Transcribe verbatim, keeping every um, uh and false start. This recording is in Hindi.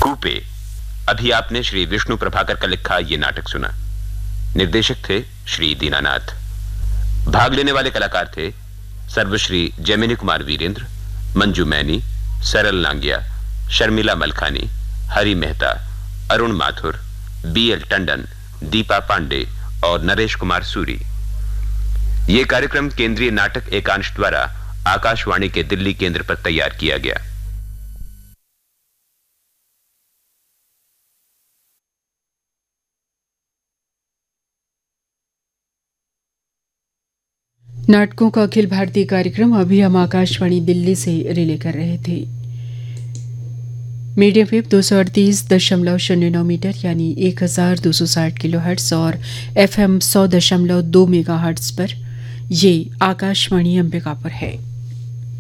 कूपे। अभी आपने श्री विष्णु प्रभाकर का लिखा ये नाटक सुना। निर्देशक थे श्री दीनानाथ। भाग लेने वाले कलाकार थे सर्वश्री जैमिनी कुमार वीरेंद्र, मंजू मैनी, सरल नांगिया, शर्मिला मलखानी, हरि मेहता, अरुण माथुर, बी एल टंडन, दीपा पांडे और नरेश कुमार सूरी। यह कार्यक्रम केंद्रीय नाटक एकांश द्वारा आकाशवाणी के दिल्ली केंद्र पर तैयार किया गया। नाटकों का अखिल भारतीय कार्यक्रम अभी हम आकाशवाणी दिल्ली से रिले कर रहे थे। मीडियम वेव दो सौ अड़तीस दशमलव शून्य नौ मीटर यानी एक हजार दो सौ साठ किलो हर्ट्स और एफ एम सौ दशमलव दो मेगा हर्ट्स पर ये आकाशवाणी अंबिकापुर है।